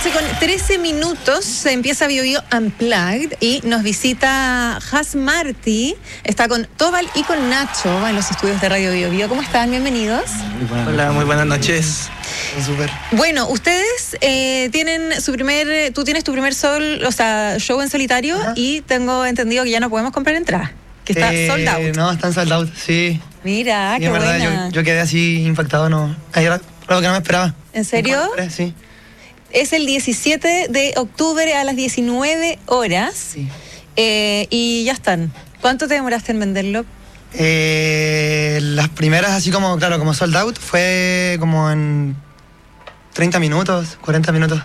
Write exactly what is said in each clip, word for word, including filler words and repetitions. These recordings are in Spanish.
noche con trece minutos se empieza Bio Bio Unplugged y nos visita Has Marty. Está con Tobal y con Nacho en los estudios de Radio Bio Bio. ¿Cómo están? Bienvenidos. Muy buenas Hola, noches. Muy buenas noches. Súper. Bueno, ustedes eh, tienen su primer, tú tienes tu primer sol, o sea, show en solitario. Ajá. Y tengo entendido que ya no podemos comprar entradas, que está eh, sold out. No, están sold out, sí. Mira, sí, qué verdad, buena. Yo, yo quedé así impactado, no. Era algo que no me esperaba. ¿En serio? Sí. Es el diecisiete de octubre a las diecinueve horas. Sí. Eh, y ya están. ¿Cuánto te demoraste en venderlo? Eh, las primeras, así como, claro, como sold out, fue como en treinta minutos, cuarenta minutos.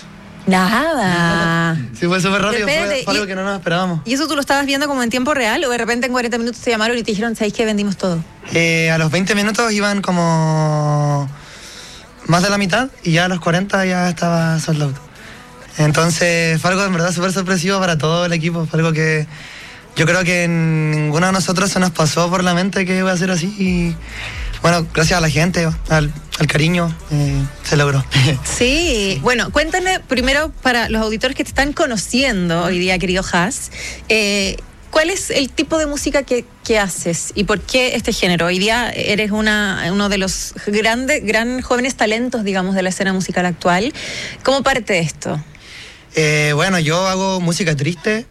Nada. Sí, fue súper rápido, Espérate, fue, fue algo y, que no nos esperábamos. ¿Y eso tú lo estabas viendo como en tiempo real o de repente en cuarenta minutos te llamaron y te dijeron, ¿sabéis que vendimos todo? Eh, a los veinte minutos iban como más de la mitad y ya a los cuarenta ya estaba sold out. Entonces fue algo en verdad súper sorpresivo para todo el equipo, fue algo que yo creo que ninguno de nosotros se nos pasó por la mente que iba a ser así y bueno, gracias a la gente, al, al cariño, eh, se logró. Sí, bueno, cuéntame primero para los auditores que te están conociendo hoy día, querido Has, eh, ¿cuál es el tipo de música que, que haces y por qué este género? Hoy día eres una, uno de los grandes, gran jóvenes talentos, digamos, de la escena musical actual. ¿Cómo parte de esto? Eh, bueno, yo hago música triste.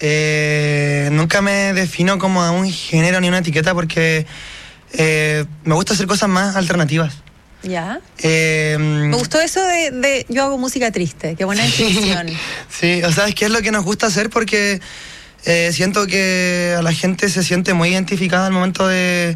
Eh, nunca me defino como a un género ni una etiqueta porque eh, me gusta hacer cosas más alternativas. Ya. Eh, me gustó eso de, de yo hago música triste. Qué buena definición. Sí, o sea, es que es lo que nos gusta hacer porque eh, siento que a la gente se siente muy identificada al momento de,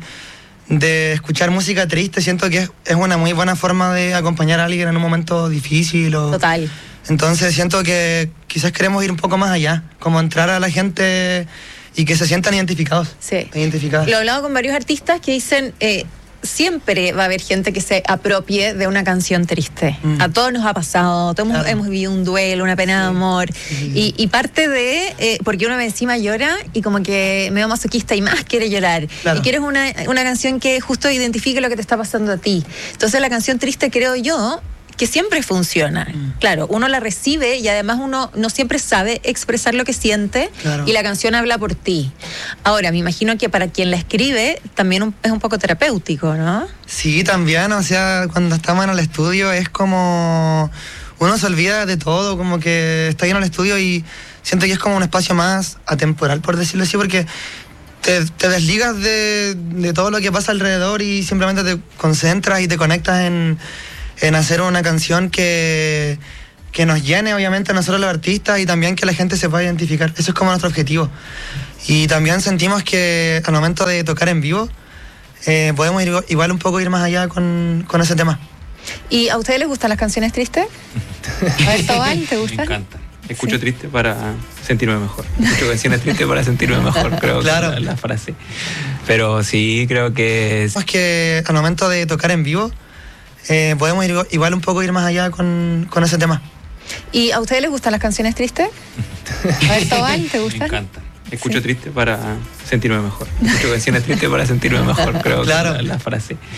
de escuchar música triste. Siento que es, es una muy buena forma de acompañar a alguien en un momento difícil. O, Total. Entonces siento que quizás queremos ir un poco más allá, como entrar a la gente y que se sientan identificados. Sí. Identificados. Lo he hablado con varios artistas que dicen, eh, siempre va a haber gente que se apropie de una canción triste. Mm. A todos nos ha pasado, todos claro. hemos vivido un duelo, una pena sí. de amor. Sí. Y, y parte de, eh, porque uno encima llora y como que medio masoquista y más quiere llorar. Claro. Y quieres una, una canción que justo identifique lo que te está pasando a ti. Entonces la canción triste, creo yo, que siempre funciona. Mm. Claro, uno la recibe y además uno no siempre sabe expresar lo que siente claro. y la canción habla por ti. Ahora, me imagino que para quien la escribe también un, es un poco terapéutico, ¿no? Sí, también, o sea, cuando estamos en el estudio es como uno se olvida de todo, como que está ahí en el estudio y siento que es como un espacio más atemporal, por decirlo así, porque te, te desligas de, de todo lo que pasa alrededor y simplemente te concentras y te conectas en en hacer una canción que, que nos llene obviamente a nosotros los artistas y también que la gente se pueda identificar. Eso es como nuestro objetivo. Y también sentimos que al momento de tocar en vivo eh, podemos ir igual un poco ir más allá con, con ese tema. ¿Y a ustedes les gustan las canciones tristes? A ver, Tobal, ¿te gustan? Me encanta. Escucho sí. triste para sentirme mejor. Escucho canciones tristes para sentirme mejor, creo claro. que es la, la frase. Pero sí, creo que... Es que al momento de tocar en vivo Eh, podemos ir igual un poco ir más allá con, con ese tema. ¿Y a ustedes les gustan las canciones tristes? A ver, Tobal, ¿te gustan? Me encanta. Escucho sí. triste para sentirme mejor. Escucho canciones tristes para sentirme mejor, creo claro. que es la, la frase.